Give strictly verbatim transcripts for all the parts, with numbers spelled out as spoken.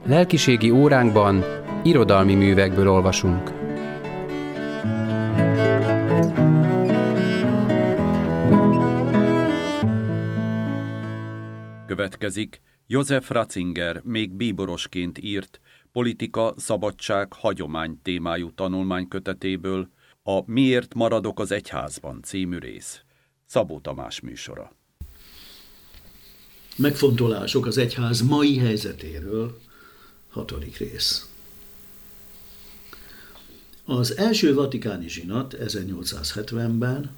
Lelkiségi óránkban irodalmi művekből olvasunk. Következik Josef Ratzinger még bíborosként írt Politika, szabadság, hagyomány témájú tanulmánykötetéből a Miért maradok az egyházban című rész. Szabó Tamás műsora. Megfontolások az egyház mai helyzetéről, hatodik rész. Az első vatikáni zsinat ezernyolcszázhetvenben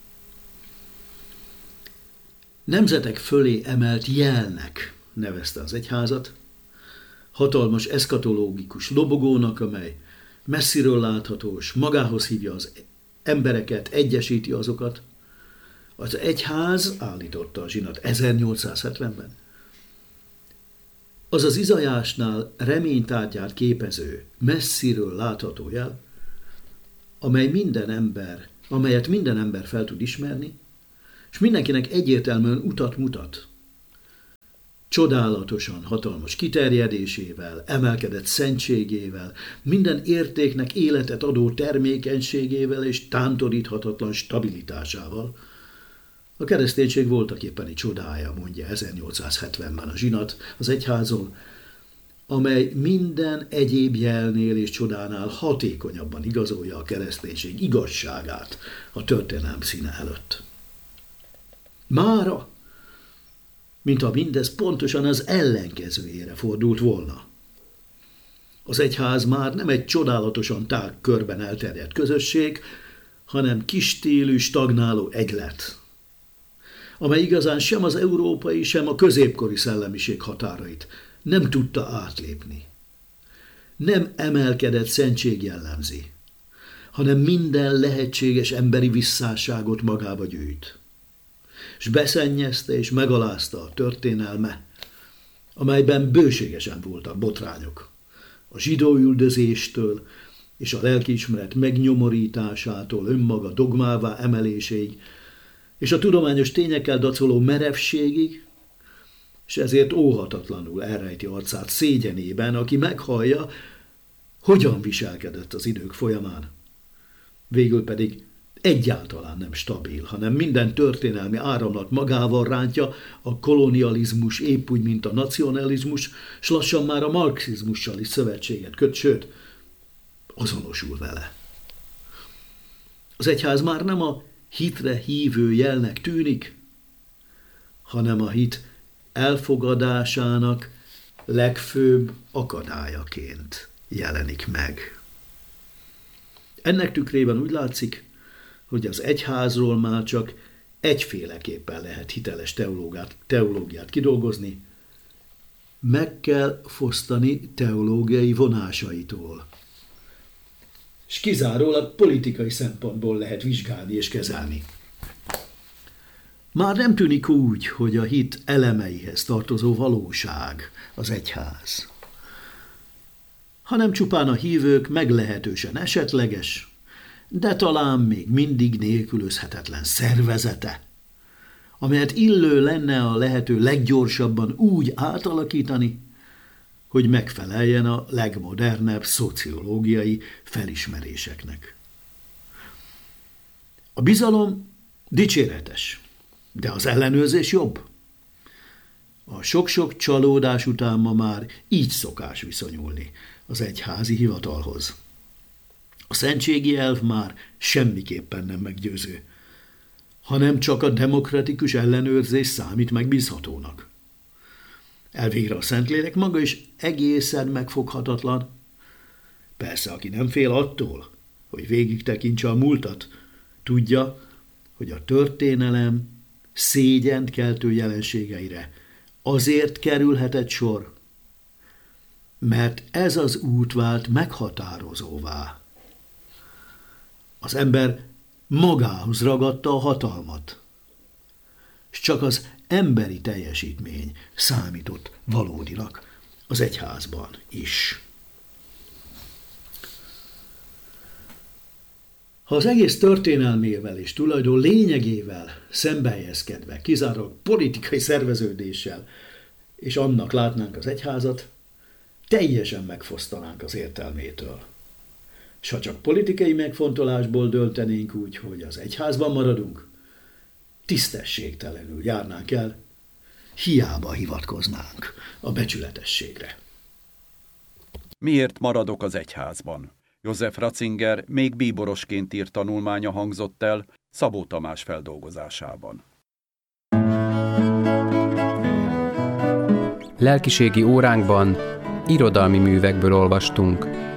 nemzetek fölé emelt jelnek nevezte az egyházat, hatalmas eszkatológikus lobogónak, amely messziről láthatós, magához hívja az embereket, egyesíti azokat. Az egyház, állította a zsinat ezernyolcszázhetvenben, az az Izaiásnál reménytárgyát képező, messziről látható jel, amely minden ember, amelyet minden ember fel tud ismerni, és mindenkinek egyértelműen utat mutat. Csodálatosan hatalmas kiterjedésével, emelkedett szentségével, minden értéknek életet adó termékenységével és tántoríthatatlan stabilitásával. A kereszténység voltaképpen egy csodája, mondja ezernyolcszázhetvenben a zsinat az egyházon, amely minden egyéb jelnél és csodánál hatékonyabban igazolja a kereszténység igazságát a történelem színe előtt. Mára, mintha mindez pontosan az ellenkezőjére fordult volna. Az egyház már nem egy csodálatosan tág körben elterjedt közösség, hanem kisstílű, stagnáló egylet, amely igazán sem az európai, sem a középkori szellemiség határait nem tudta átlépni. Nem emelkedett szentség jellemzi, hanem minden lehetséges emberi visszásságot magába gyűjt. És beszennyezte és megalázta a történelme, amelyben bőségesen voltak botrányok. A zsidó üldözéstől és a lelkiismeret megnyomorításától önmaga dogmává emeléséig, és a tudományos tényekkel dacoló merevségig, és ezért óhatatlanul elrejti arcát szégyenében, aki meghallja, hogyan viselkedett az idők folyamán. Végül pedig egyáltalán nem stabil, hanem minden történelmi áramlat magával rántja a kolonializmus épp úgy, mint a nacionalizmus, s lassan már a marxizmussal is szövetséget köt, sőt, azonosul vele. Az egyház már nem a hitre hívő jelnek tűnik, hanem a hit elfogadásának legfőbb akadályaként jelenik meg. Ennek tükrében úgy látszik, hogy az egyházról már csak egyféleképpen lehet hiteles teológiát, teológiát kidolgozni, meg kell fosztani teológiai vonásaitól, és kizárólag politikai szempontból lehet vizsgálni és kezelni. Már nem tűnik úgy, hogy a hit elemeihez tartozó valóság az egyház, hanem csupán a hívők meglehetősen esetleges, de talán még mindig nélkülözhetetlen szervezete, amelyet illő lenne a lehető leggyorsabban úgy átalakítani, hogy megfeleljen a legmodernebb szociológiai felismeréseknek. A bizalom dicséretes, de az ellenőrzés jobb. A sok-sok csalódás után ma már így szokás viszonyulni az egyházi hivatalhoz. A szentségi elv már semmiképpen nem meggyőző, hanem csak a demokratikus ellenőrzés számít megbízhatónak. Elvégre a Szentlélek maga is egészen megfoghatatlan. Persze, aki nem fél attól, hogy végig tekintse a múltat, tudja, hogy a történelem szégyent keltő jelenségeire azért kerülhetett sor, mert ez az út vált meghatározóvá. Az ember magához ragadta a hatalmat, és csak az emberi teljesítmény számított valódilag az egyházban is. Ha az egész történelmével és tulajdon lényegével szembehelyezkedve, kizárólag politikai szerveződéssel és annak látnánk az egyházat, teljesen megfosztanánk az értelmétől. S ha csak politikai megfontolásból döntenénk úgy, hogy az egyházban maradunk, tisztességtelenül járnánk el, hiába hivatkoznánk a becsületességre. Miért maradok az egyházban? József Ratzinger még bíborosként írt tanulmánya hangzott el Szabó Tamás feldolgozásában. Lelkiségi óránkban irodalmi művekből olvastunk.